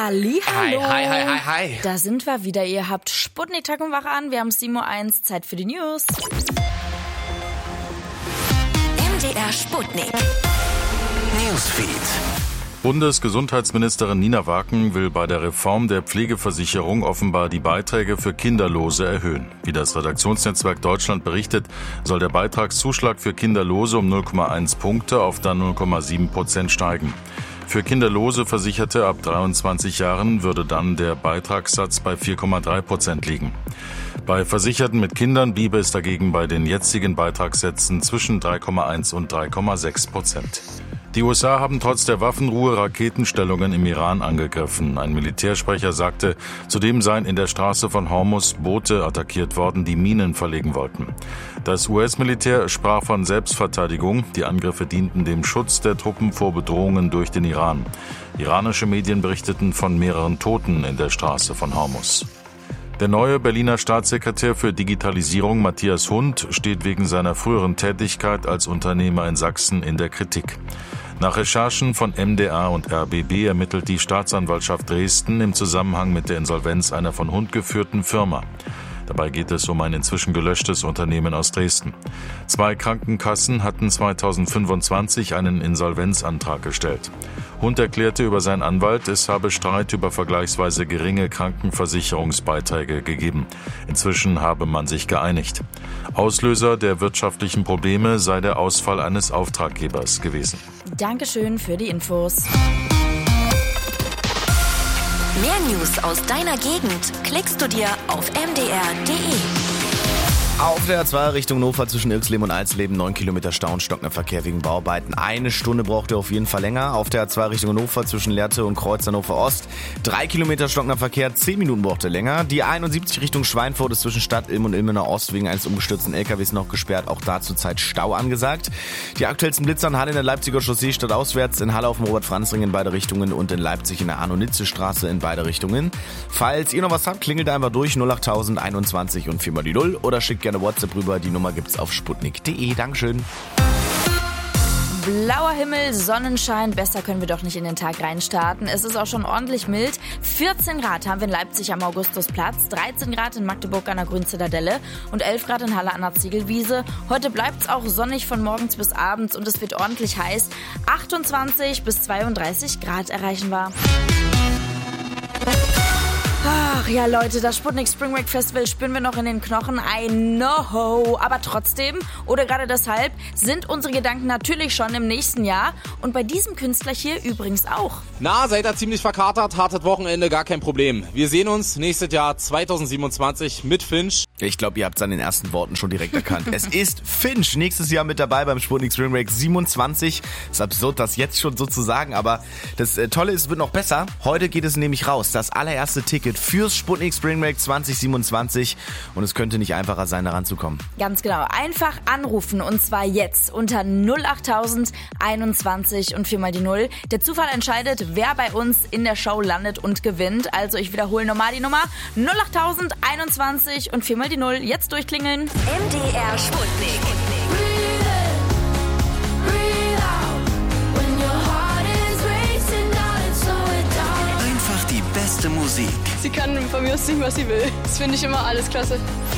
Hallihallo. Hi. Da sind wir wieder. Ihr habt Sputnik Tag und Wache an. Wir haben 7:01 Uhr. Zeit für die News. MDR Sputnik. Newsfeed. Bundesgesundheitsministerin Nina Waken will bei der Reform der Pflegeversicherung offenbar die Beiträge für Kinderlose erhöhen. Wie das Redaktionsnetzwerk Deutschland berichtet, soll der Beitragszuschlag für Kinderlose um 0,1 Punkte auf dann 0,7% steigen. Für kinderlose Versicherte ab 23 Jahren würde dann der Beitragssatz bei 4,3% liegen. Bei Versicherten mit Kindern bliebe es dagegen bei den jetzigen Beitragssätzen zwischen 3,1 und 3,6%. Die USA haben trotz der Waffenruhe Raketenstellungen im Iran angegriffen. Ein Militärsprecher sagte, zudem seien in der Straße von Hormuz Boote attackiert worden, die Minen verlegen wollten. Das US-Militär sprach von Selbstverteidigung. Die Angriffe dienten dem Schutz der Truppen vor Bedrohungen durch den Iran. Iranische Medien berichteten von mehreren Toten in der Straße von Hormuz. Der neue Berliner Staatssekretär für Digitalisierung Matthias Hund steht wegen seiner früheren Tätigkeit als Unternehmer in Sachsen in der Kritik. Nach Recherchen von MdA und RBB ermittelt die Staatsanwaltschaft Dresden im Zusammenhang mit der Insolvenz einer von Hund geführten Firma. Dabei geht es um ein inzwischen gelöschtes Unternehmen aus Dresden. 2 Krankenkassen hatten 2025 einen Insolvenzantrag gestellt. Hund erklärte über seinen Anwalt, es habe Streit über vergleichsweise geringe Krankenversicherungsbeiträge gegeben. Inzwischen habe man sich geeinigt. Auslöser der wirtschaftlichen Probleme sei der Ausfall eines Auftraggebers gewesen. Dankeschön für die Infos. Mehr News aus deiner Gegend klickst du dir auf mdr.de. Auf der A2 Richtung Hannover zwischen Irxleben und Alsleben 9 Kilometer Stau und stockender Verkehr wegen Bauarbeiten. 1 Stunde braucht ihr auf jeden Fall länger. Auf der A2 Richtung Hannover zwischen Lehrte und Kreuz Hannover Ost 3 Kilometer stockender Verkehr, 10 Minuten braucht ihr länger. Die 71 Richtung Schweinfurt ist zwischen Stadt Ilm und Ilmenau Ost wegen eines umgestürzten LKWs noch gesperrt. Auch da zurzeit Stau angesagt. Die aktuellsten Blitzer in Halle in der Leipziger Chaussee stadtauswärts, in Halle auf dem Robert-Franz-Ring in beide Richtungen und in Leipzig in der Arno-Nitze-Straße in beide Richtungen. Falls ihr noch was habt, klingelt einfach durch 08000 21 und 4 mal die 0 oder schickt gerne WhatsApp rüber. Die Nummer gibt's auf sputnik.de. Dankeschön. Blauer Himmel, Sonnenschein, besser können wir doch nicht in den Tag reinstarten. Es ist auch schon ordentlich mild. 14 Grad haben wir in Leipzig am Augustusplatz, 13 Grad in Magdeburg an der Grünzitadelle und 11 Grad in Halle an der Ziegelwiese. Heute bleibt's auch sonnig von morgens bis abends und es wird ordentlich heiß. 28 bis 32 Grad erreichen wir. Ach ja, Leute, das Sputnik Spring Break Festival spüren wir noch in den Knochen. I know. Aber trotzdem, oder gerade deshalb, sind unsere Gedanken natürlich schon im nächsten Jahr. Und bei diesem Künstler hier übrigens auch. Na, seid ihr ziemlich verkatert, hartes Wochenende, gar kein Problem. Wir sehen uns nächstes Jahr 2027 mit Finch. Ich glaube, ihr habt es an den ersten Worten schon direkt erkannt. Es ist Finch nächstes Jahr mit dabei beim Sputnik Spring Break 27. Ist absurd, das jetzt schon so zu sagen, aber das Tolle ist, es wird noch besser. Heute geht es nämlich raus. Das allererste Ticket fürs Sputnik Spring Break 2027 und es könnte nicht einfacher sein, da ranzukommen. Ganz genau. Einfach anrufen und zwar jetzt unter 08000 21 und 4 mal die 0. Der Zufall entscheidet, wer bei uns in der Show landet und gewinnt. Also ich wiederhole nochmal die Nummer 08000 21 und 4 mal die 0. Jetzt durchklingeln. MDR Sputnik. Einfach die beste Musik. Sie kann von mir aus singen, was sie will. Das finde ich immer alles klasse.